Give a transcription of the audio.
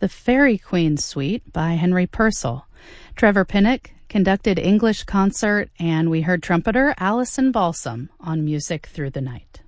The Fairy Queen Suite by Henry Purcell. Trevor Pinnock conducted English concert, and we heard trumpeter Allison Balsam on Music Through the Night.